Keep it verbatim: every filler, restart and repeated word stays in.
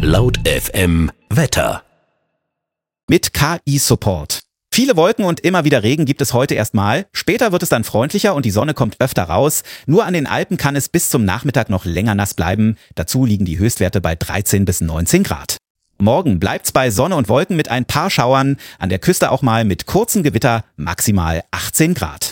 Laut F M Wetter. Mit K I-Support. Viele Wolken und immer wieder Regen gibt es heute erstmal. Später wird es dann freundlicher und die Sonne kommt öfter raus. Nur an den Alpen kann es bis zum Nachmittag noch länger nass bleiben. Dazu liegen die Höchstwerte bei dreizehn bis neunzehn Grad. Morgen bleibt's bei Sonne und Wolken mit ein paar Schauern. An der Küste auch mal mit kurzem Gewitter, maximal achtzehn Grad.